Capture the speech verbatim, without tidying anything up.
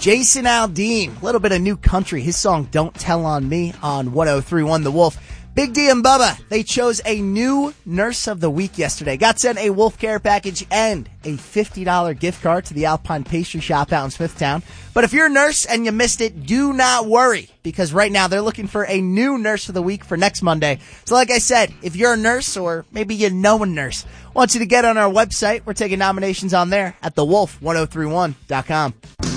Jason Aldean, a little bit of new country. His song Don't Tell on Me on one oh three point one The Wolf. Big D and Bubba, they chose a new Nurse of the Week yesterday. Got sent a Wolf Care package and a fifty dollars gift card to the Alpine Pastry Shop out in Smithtown. But if you're a nurse and you missed it, do not worry, because right now they're looking for a new Nurse of the Week for next Monday. So like I said, if you're a nurse or maybe you know a nurse, I want you to get on our website. We're taking nominations on there at the wolf ten thirty-one dot com.